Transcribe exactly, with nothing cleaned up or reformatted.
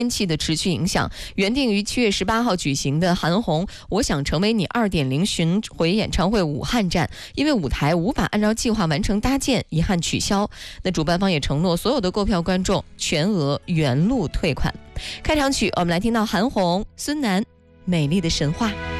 天气的持续影响，原定于七月十八号举行的韩红《我想成为你 二点零 巡回演唱会武汉站，因为舞台无法按照计划完成搭建，遗憾取消。那主办方也承诺所有的购票观众全额原路退款。开场曲，我们来听到韩红、孙楠《美丽的神话》。